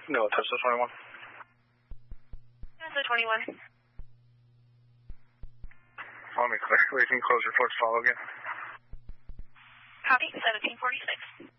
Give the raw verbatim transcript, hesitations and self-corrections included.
No, Tesla twenty-one. Tesla twenty-one. Let me clear. We can close reports follow again. Copy, seventeen forty-six.